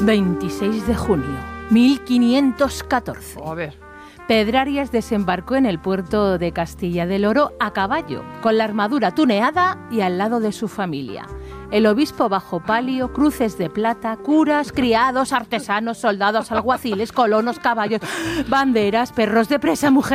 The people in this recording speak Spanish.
26 de junio, 1514. A ver. Pedrarias desembarcó en el puerto de Castilla del Oro a caballo, con la armadura tuneada y al lado de su familia. El obispo bajo palio, cruces de plata, curas, criados, artesanos, soldados, alguaciles, colonos, caballos, banderas, perros de presa, mujeres.